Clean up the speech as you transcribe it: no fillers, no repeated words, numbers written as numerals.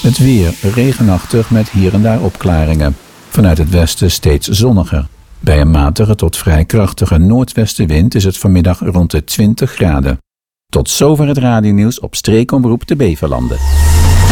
Het weer regenachtig met hier en daar opklaringen. Vanuit het westen steeds zonniger. Bij een matige tot vrij krachtige noordwestenwind is het vanmiddag rond de 20 graden. Tot zover het radionieuws op streekomroep de Beverlanden.